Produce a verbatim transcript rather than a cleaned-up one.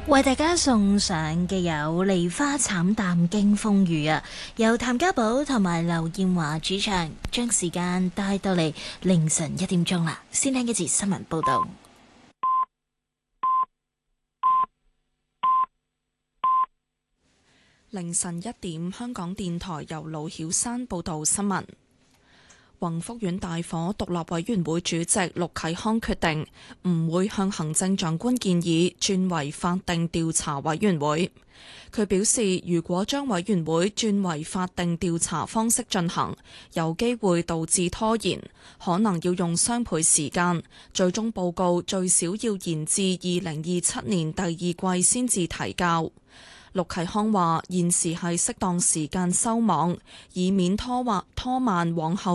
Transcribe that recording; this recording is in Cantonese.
為大家送上嘅有梨花慘淡驚風雨啊，由譚家寶同埋劉燕華主唱，將時間帶到嚟凌晨一點鐘啦。先聽一節新聞報道。 凌晨一點，香港電台由盧曉山報道新聞。宏福苑大火獨立委員會主席陸啟康決定唔會向行政長官建議轉為法定調查委員會。佢表示，如果將委員會轉為法定調查方式進行，有機會導致拖延，可能要用雙倍時間，最終報告最少要延至二零二七年第二季先至提交。陸啟康話：現時係適當時間收網，以免拖或拖慢往後